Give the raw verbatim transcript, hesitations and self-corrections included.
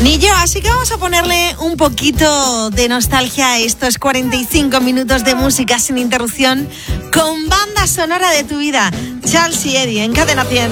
Ni yo, así que vamos a ponerle un poquito de nostalgia a estos cuarenta y cinco minutos de música sin interrupción con banda sonora de tu vida. Charles y Eddie en Cadena cien.